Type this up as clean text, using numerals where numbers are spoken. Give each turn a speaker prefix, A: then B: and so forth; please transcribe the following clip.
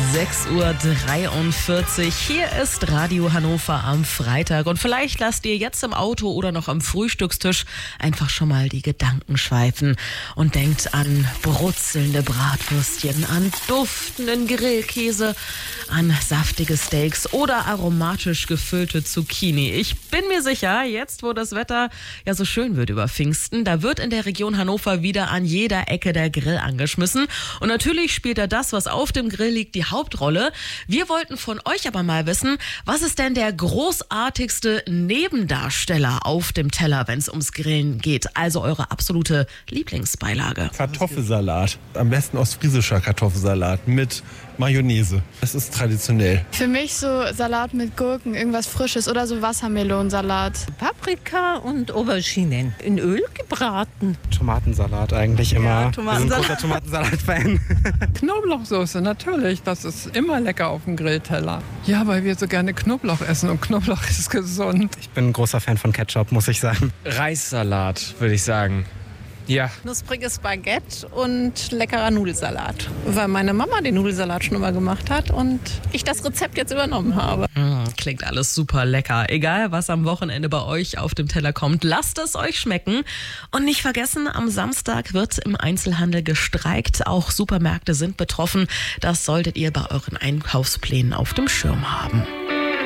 A: 6:43 Uhr. Hier ist Radio Hannover am Freitag. Und vielleicht lasst ihr jetzt im Auto oder noch am Frühstückstisch einfach schon mal die Gedanken schweifen und denkt an brutzelnde Bratwürstchen, an duftenden Grillkäse, an saftige Steaks oder aromatisch gefüllte Zucchini. Ich bin mir sicher, jetzt wo das Wetter ja so schön wird über Pfingsten, da wird in der Region Hannover wieder an jeder Ecke der Grill angeschmissen. Und natürlich spielt da das, was auf dem Grill liegt, die Hauptrolle. Wir wollten von euch aber mal wissen, was ist denn der großartigste Nebendarsteller auf dem Teller, wenn es ums Grillen geht? Also eure absolute Lieblingsbeilage.
B: Kartoffelsalat. Am besten ostfriesischer Kartoffelsalat mit Mayonnaise. Das ist traditionell.
C: Für mich so Salat mit Gurken, irgendwas Frisches oder so Wassermelonensalat.
D: Paprika und Auberginen in Öl gebraten.
E: Tomatensalat eigentlich immer.
F: Ja,
E: Wir sind
F: Tomatensalat.
E: großer Tomatensalat-Fan.
F: Knoblauchsoße, natürlich. Das ist immer lecker auf dem Grillteller. Ja, weil wir so gerne Knoblauch essen und Knoblauch ist gesund.
E: Ich bin ein großer Fan von Ketchup, muss ich sagen.
G: Reissalat, würde ich sagen. Ja.
H: Knuspriges Baguette und leckerer Nudelsalat. Weil meine Mama den Nudelsalat schon immer gemacht hat und ich das Rezept jetzt übernommen habe.
A: Klingt alles super lecker. Egal, was am Wochenende bei euch auf dem Teller kommt, lasst es euch schmecken. Und nicht vergessen, am Samstag wird im Einzelhandel gestreikt. Auch Supermärkte sind betroffen. Das solltet ihr bei euren Einkaufsplänen auf dem Schirm haben.